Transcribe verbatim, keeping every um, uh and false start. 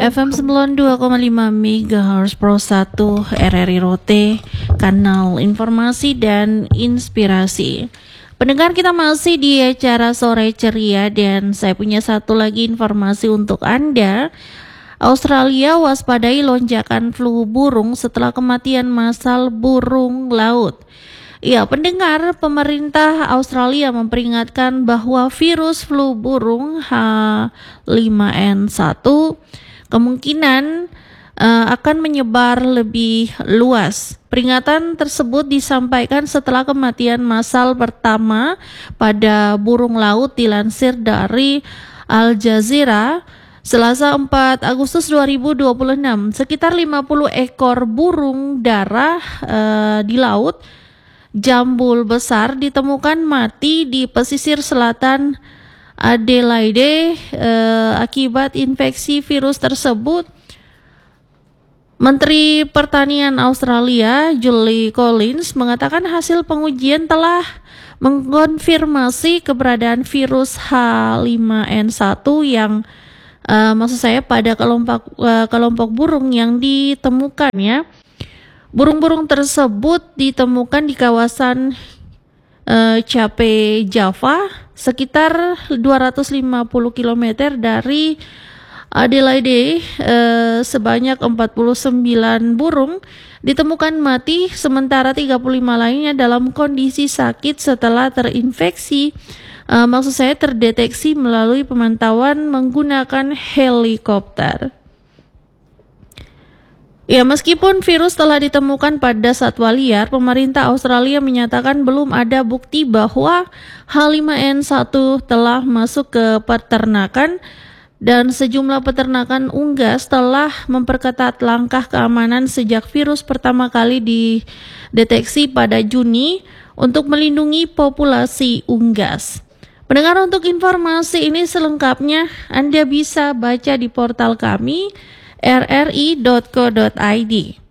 F M sembilan puluh dua koma lima MHz Pro satu R R I Rote, kanal informasi dan inspirasi. Pendengar, kita masih di acara Sore Ceria dan saya punya satu lagi informasi untuk Anda. Australia waspadai lonjakan flu burung setelah kematian massal burung laut. Ya, pendengar, pemerintah Australia memperingatkan bahwa virus flu burung H lima N satu kemungkinan uh, akan menyebar lebih luas. Peringatan tersebut disampaikan setelah kematian massal pertama pada burung laut dilansir dari Al Jazeera Selasa empat Agustus dua ribu dua puluh enam. Sekitar lima puluh ekor burung dara uh, di laut jambul besar ditemukan mati di pesisir selatan Adelaide eh, akibat infeksi virus tersebut. Menteri Pertanian Australia Julie Collins mengatakan hasil pengujian telah mengkonfirmasi keberadaan virus H lima N satu yang eh, maksud saya pada kelompok eh, kelompok burung yang ditemukan ya. Burung-burung tersebut ditemukan di kawasan uh, Cape Java, sekitar dua ratus lima puluh kilometer dari Adelaide. Uh, sebanyak empat puluh sembilan burung ditemukan mati, sementara tiga puluh lima lainnya dalam kondisi sakit setelah terinfeksi. Uh, maksud saya terdeteksi melalui pemantauan menggunakan helikopter. Ya, meskipun virus telah ditemukan pada satwa liar, pemerintah Australia menyatakan belum ada bukti bahwa H lima N satu telah masuk ke peternakan dan sejumlah peternakan unggas telah memperketat langkah keamanan sejak virus pertama kali dideteksi pada Juni untuk melindungi populasi unggas. Pendengar, untuk informasi ini selengkapnya Anda bisa baca di portal kami r r i dot co dot i d.